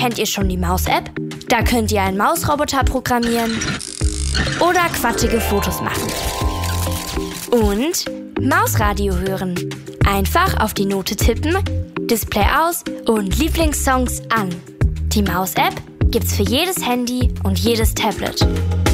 Kennt ihr schon die Maus-App? Da könnt ihr einen Mausroboter programmieren oder quatschige Fotos machen. Und Mausradio hören. Einfach auf die Note tippen, Display aus und Lieblingssongs an. Die Maus-App gibt's für jedes Handy und jedes Tablet.